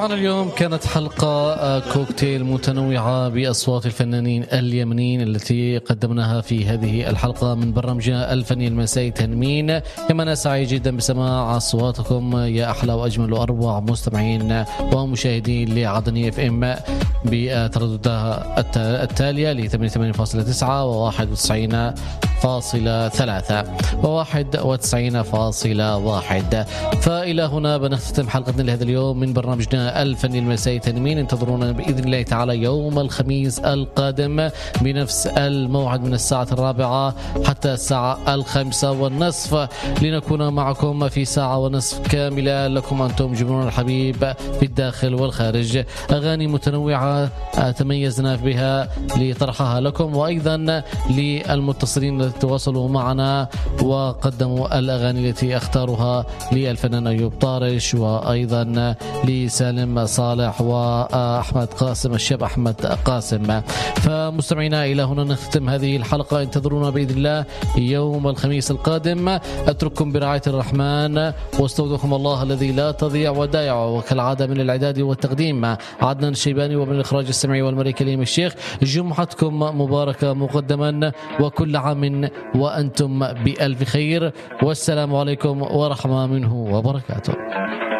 طبعا اليوم كانت حلقة كوكتيل متنوعة بأصوات الفنانين اليمنيين التي قدمناها في هذه الحلقة من برنامجنا الفني المسائي تنمين. كما أنا سعيد جدا بسماع أصواتكم يا أحلى وأجمل وأروع مستمعين ومشاهدين لعدنية اف ام بترددها التالية ل 88.9 و91.3 و91.1. فإلى هنا بنختتم حلقتنا لهذا اليوم من برنامجنا الفني المسائي تنمين. انتظرونا بإذن الله تعالى يوم الخميس القادم بنفس الموعد من الساعة 4 حتى الساعة 5:30 لنكون معكم في 1.5 ساعة كاملة لكم أنتم جمهورنا الحبيب في الداخل والخارج. أغاني متنوعة تميزنا بها لطرحها لكم، وأيضا للمتصلين الذين تواصلوا معنا وقدموا الأغاني التي اختارها للفنان أيوب طارش، وأيضا لسالم صالح وأحمد قاسم الشاب أحمد قاسم. فمستمعينا إلى هنا نختتم هذه الحلقة. انتظرونا بإذن الله يوم الخميس القادم. أترككم برعاية الرحمن واستودعكم الله الذي لا تضيع ودائعه. وكالعادة من الإعداد والتقديم عدنان الشيباني، ومن الإخراج السمعي والمرئي كريم الشيخ. جمعتكم مباركة مقدما، وكل عام وأنتم بألف خير، والسلام عليكم ورحمة منه وبركاته.